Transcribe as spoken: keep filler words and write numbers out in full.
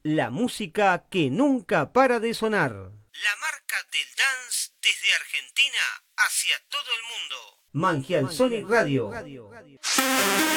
la música que nunca para de sonar. La marca del dance desde Argentina hacia todo el mundo. Manjial Sonic Radio.